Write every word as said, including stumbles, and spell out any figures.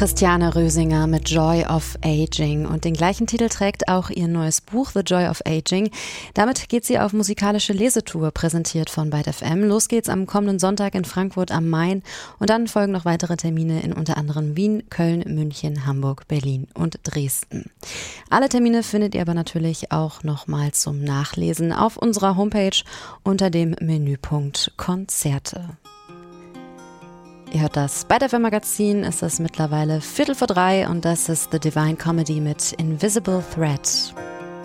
Christiane Rösinger mit Joy of Aging und den gleichen Titel trägt auch ihr neues Buch The Joy of Aging. Damit geht sie auf musikalische Lesetour, präsentiert von Byte F M. Los geht's am kommenden Sonntag in Frankfurt am Main und dann folgen noch weitere Termine in unter anderem Wien, Köln, München, Hamburg, Berlin und Dresden. Alle Termine findet ihr aber natürlich auch nochmal zum Nachlesen auf unserer Homepage unter dem Menüpunkt Konzerte. Ihr hört das Byte F M Magazin, es ist mittlerweile Viertel vor drei und das ist The Divine Comedy mit Invisible Thread.